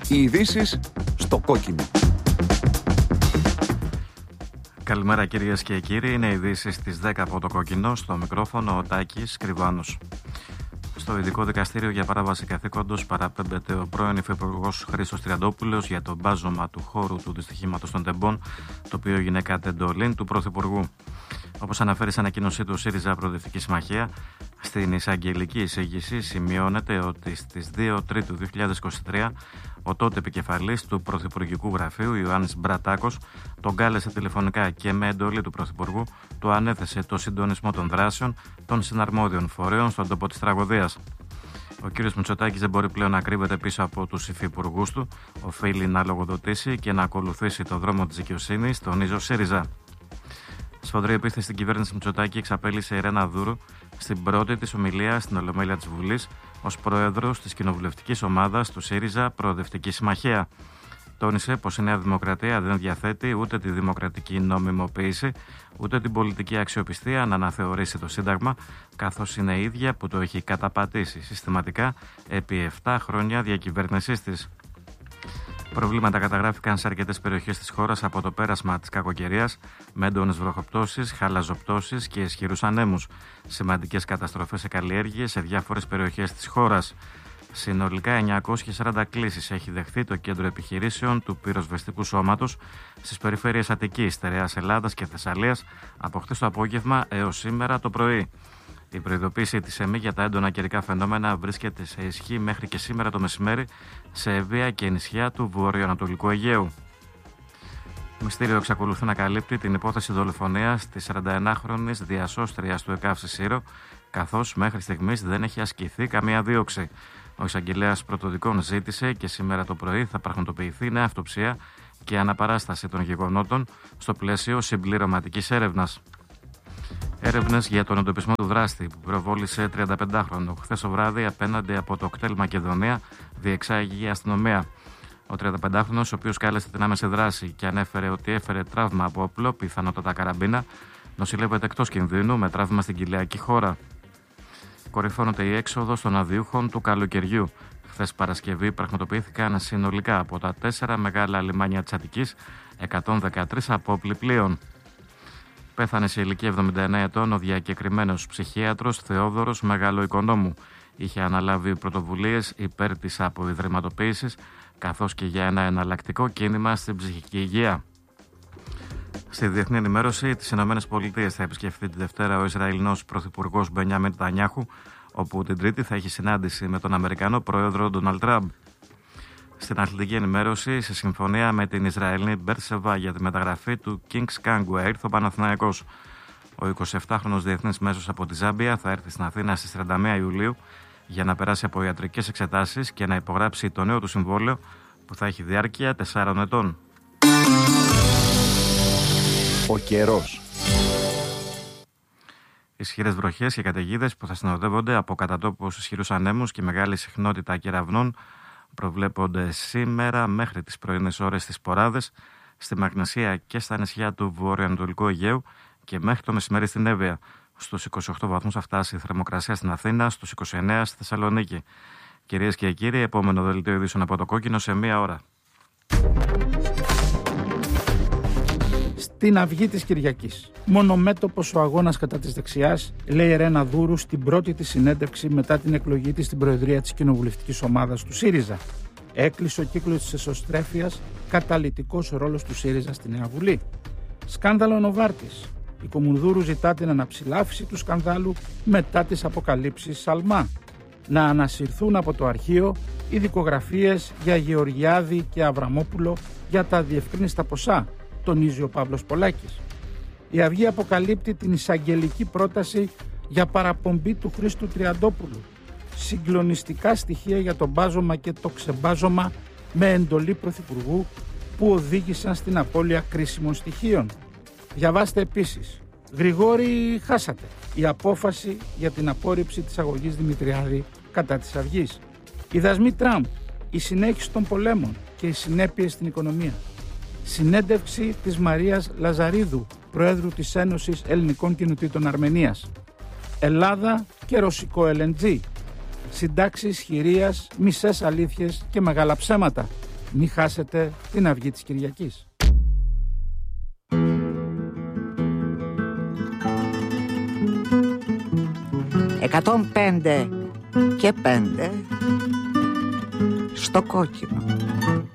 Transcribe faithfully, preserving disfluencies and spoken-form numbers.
Οι ειδήσεις στο κόκκινο. Καλημέρα κυρίες και κύριοι, είναι οι ειδήσεις στις δέκα από το κόκκινο, στο μικρόφωνο ο Τάκης Κρυβάνος. Στο ειδικό δικαστήριο για παράβαση καθήκοντος παραπέμπεται ο πρώην Υφυπουργός Χρήστος Τριαντόπουλος για το μπάζωμα του χώρου του δυστυχήματος των τεμπών, το οποίο έγινε κατ' εντολήν του Πρωθυπουργού. Όπως αναφέρει σε ανακοίνωσή του ΣΥΡΙΖΑ Προοδευτική Συμμαχία, στην εισαγγελική εισήγηση σημειώνεται ότι στις δύο Τρίτου δύο χιλιάδες είκοσι τρία ο τότε επικεφαλής του Πρωθυπουργικού Γραφείου, Ιωάννης Μπρατάκος, τον κάλεσε τηλεφωνικά και με εντολή του Πρωθυπουργού του ανέθεσε το συντονισμό των δράσεων των συναρμόδιων φορέων στον τόπο της τραγωδίας. Ο κ. Μητσοτάκης δεν μπορεί πλέον να κρύβεται πίσω από τους υφυπουργούς του, οφείλει να λογοδοτήσει και να ακολουθήσει το δρόμο της δικαιοσύνης, τονίζει ο ΣΥΡΙΖΑ. Σφοδρή επίθεση στην κυβέρνηση Μητσοτάκη εξαπέλυσε η Ρένα Δούρου στην πρώτη της ομιλία στην Ολομέλεια της Βουλής ως πρόεδρος της κοινοβουλευτικής ομάδας του ΣΥΡΙΖΑ Προοδευτική Συμμαχία. Τόνισε πως η Νέα Δημοκρατία δεν διαθέτει ούτε τη δημοκρατική νομιμοποίηση, ούτε την πολιτική αξιοπιστία να αναθεωρήσει το Σύνταγμα, καθώς είναι η ίδια που το έχει καταπατήσει συστηματικά επί επτά χρόνια διακυβέρνησής της. Προβλήματα καταγράφηκαν σε αρκετές περιοχές της χώρας από το πέρασμα της κακοκαιρίας, με έντονες βροχοπτώσεις, χαλαζοπτώσεις και ισχυρούς ανέμους. Σημαντικές καταστροφές σε καλλιέργειες σε διάφορες περιοχές της χώρας. Συνολικά εννιακόσιες σαράντα κλήσεις έχει δεχθεί το κέντρο επιχειρήσεων του πυροσβεστικού σώματος στις περιφέρειες Αττικής, Στερεάς Ελλάδας και Θεσσαλίας από χθες το απόγευμα έως σήμερα το πρωί. Η προειδοποίηση της ΕΜΗ για τα έντονα καιρικά φαινόμενα βρίσκεται σε ισχύ μέχρι και σήμερα το μεσημέρι σε Εβία και νησιά του βορειοανατολικού Αιγαίου. Μυστήριο εξακολουθεί να καλύπτει την υπόθεση δολοφονίας της σαρανταενάχρονης διασώστριας του ΕΚΑΒ Σύρο, καθώς μέχρι στιγμής δεν έχει ασκηθεί καμία δίωξη. Ο εισαγγελέας πρωτοδικών ζήτησε και σήμερα το πρωί θα πραγματοποιηθεί νέα αυτοψία και αναπαράσταση των γεγονότων στο πλαίσιο συμπληρωματικής έρευνας. Έρευνες για τον εντοπισμό του δράστη που πυροβόλησε τριανταπεντάχρονο χθες το βράδυ απέναντι από το κτέλ Μακεδονία διεξάγει η αστυνομία. Ο τριανταπεντάχρονος, ο οποίος κάλεσε την άμεση δράση και ανέφερε ότι έφερε τραύμα από όπλο, πιθανότατα καραμπίνα, νοσηλεύεται εκτός κινδύνου με τραύμα στην κοιλιακή χώρα. Κορυφώνεται η έξοδος των αδειούχων του καλοκαιριού. Χθες Παρασκευή πραγματοποιήθηκαν συνολικά από τα τέσσερα μεγάλα λιμάνια της Αττικής εκατόν δεκατρείς απόπλοι πλοίων. Πέθανε σε ηλικία εβδομήντα εννέα ετών ο διακεκριμένος ψυχίατρος Θεόδωρος Μεγαλοοικονόμου. Είχε αναλάβει πρωτοβουλίες υπέρ της αποϊδρυματοποίησης, καθώς και για ένα εναλλακτικό κίνημα στην ψυχική υγεία. Στη διεθνή ενημέρωση, τις ΗΠΑ θα επισκεφθεί τη Δευτέρα ο Ισραηλινός Πρωθυπουργός Μπενιάμιν Νετανιάχου, όπου την Τρίτη θα έχει συνάντηση με τον Αμερικανό Πρόεδρο Ντόναλντ Τραμπ. Στην αθλητική ενημέρωση, σε συμφωνία με την Ισραηλινή Μπέρσεβα για τη μεταγραφή του Kings Kangwa, ήρθε ο Παναθηναϊκός. Ο εικοσιεπτάχρονος διεθνής μέσος από τη Ζάμπια θα έρθει στην Αθήνα στις τριάντα μία Ιουλίου για να περάσει από ιατρικές εξετάσεις και να υπογράψει το νέο του συμβόλαιο που θα έχει διάρκεια τεσσάρων ετών. Ο καιρός. Ισχυρές βροχές και καταιγίδες που θα συνοδεύονται από κατά τόπους ισχυρούς ανέμους και μεγάλη συχνότητα κεραυνών προβλέπονται σήμερα μέχρι τις πρωινές ώρες στις Ποράδες, στη Μαγνησία και στα νησιά του βορειοανατολικού Αιγαίου και μέχρι το μεσημέρι στην Εύβοια. Στους είκοσι οκτώ βαθμούς θα φτάσει η θερμοκρασία στην Αθήνα, στους είκοσι εννέα στη Θεσσαλονίκη. Κυρίες και κύριοι, επόμενο δελτίο ειδήσεων από το κόκκινο σε μία ώρα. Στην αυγή της Κυριακής. Μονομέτωπος ο αγώνας κατά της δεξιάς, λέει η Ρένα Δούρου στην πρώτη της συνέντευξη μετά την εκλογή της στην Προεδρία της Κοινοβουλευτικής Ομάδας του ΣΥΡΙΖΑ. Έκλεισε ο κύκλος της εσωστρέφειας, καταλυτικός ρόλος του ΣΥΡΙΖΑ στη Νέα Βουλή. Σκάνδαλο Νοβάρτης. Η Κομουνδούρου ζητά την αναψηλάφιση του σκανδάλου μετά τις αποκαλύψεις Σαλμά. Να ανασυρθούν από το αρχείο οι δικογραφίες για Γεωργιάδη και Αβραμόπουλο για τα διευκρίνιστα ποσά, τονίζει ο Παύλος Πολάκης. Η Αυγή αποκαλύπτει την εισαγγελική πρόταση για παραπομπή του Χρήστου Τριαντόπουλου. Συγκλονιστικά στοιχεία για το μπάζωμα και το ξεμπάζωμα με εντολή Πρωθυπουργού που οδήγησαν στην απώλεια κρίσιμων στοιχείων. Διαβάστε επίσης. Γρηγόρη, χάσατε. Η απόφαση για την απόρριψη της αγωγής Δημητριάδη κατά της Αυγής. Οι δασμοί Τραμπ, η συνέχιση των πολέμων και οι συνέπειες στην οικονομία. Συνέντευξη της Μαρίας Λαζαρίδου, Προέδρου της Ένωσης Ελληνικών Κοινοτήτων Αρμενίας. Ελλάδα και ρωσικό ελ εν τζι. Συντάξεις χειρίας, μισές αλήθειες και μεγάλα ψέματα. Μη χάσετε την αυγή της Κυριακής. εκατόν πέντε και πέντε στο κόκκινο.